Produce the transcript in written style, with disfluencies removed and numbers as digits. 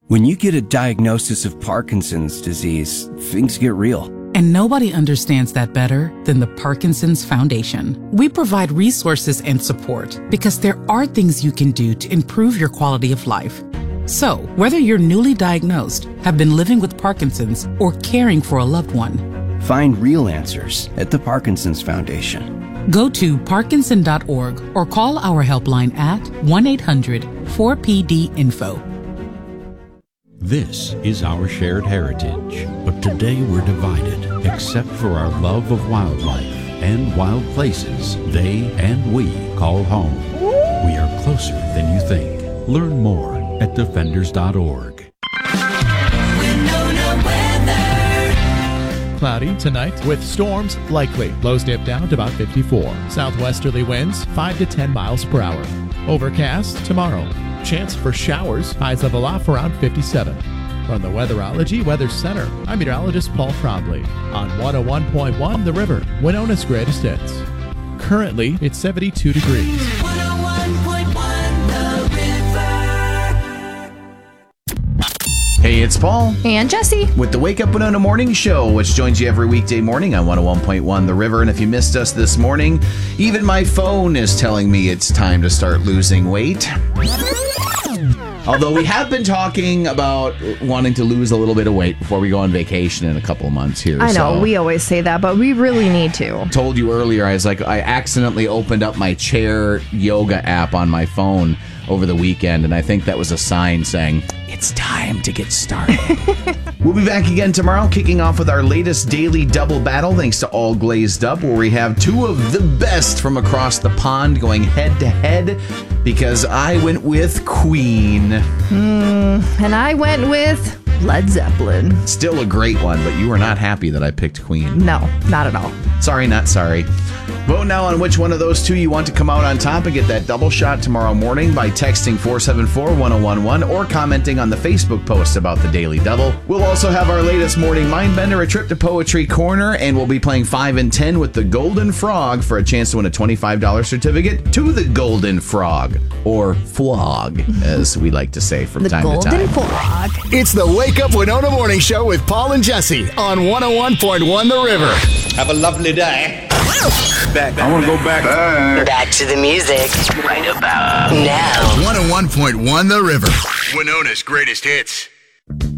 When you get a diagnosis of Parkinson's disease, things get real. And nobody understands that better than the Parkinson's Foundation. We provide resources and support because there are things you can do to improve your quality of life. So, whether you're newly diagnosed, have been living with Parkinson's, or caring for a loved one, find real answers at the Parkinson's Foundation. Go to parkinson.org or call our helpline at 1-800-4PD-INFO. This is our shared heritage, but today we're divided, except for our love of wildlife and wild places they and we call home. We are closer than you think. Learn more at defenders.org. Cloudy tonight with storms likely. Lows dip down to about 54. Southwesterly winds 5 to 10 miles per hour. Overcast tomorrow. Chance for showers. Highs level off around 57. From the Weatherology Weather Center, I'm meteorologist Paul Trombley on 101.1 The River, Winona's greatest hits. Currently, it's 72 degrees. 101.1 The River. Hey, it's Paul. And Jesse. With the Wake Up Winona Morning Show, which joins you every weekday morning on 101.1 The River. And if you missed us this morning, even my phone is telling me it's time to start losing weight. Although we have been talking about wanting to lose a little bit of weight before we go on vacation in a couple of months here. I know, we always say that, but we really need to. Told you earlier, I accidentally opened up my chair yoga app on my phone over the weekend, and I think that was a sign saying, it's time to get started. We'll be back again tomorrow, kicking off with our latest daily double battle, thanks to All Glazed Up, where we have two of the best from across the pond going head to head, because I went with Queen. And I went with Led Zeppelin. Still a great one, but you were not happy that I picked Queen. No, not at all. Sorry, not sorry. Vote now on which one of those two you want to come out on top and get that double shot tomorrow morning by texting 474-1011 or commenting on the Facebook post about the Daily Double. We'll also have our latest morning Mindbender, a trip to Poetry Corner, and we'll be playing 5 and 10 with the Golden Frog for a chance to win a $25 certificate to the Golden Frog, or Frog, as we like to say from time to time. The Golden Frog. It's the Wake Up Winona Morning Show with Paul and Jesse on 101.1 The River. Have a lovely day. I want to go back. Back to the music. Right about now. 101.1 The River. Winona's greatest hits.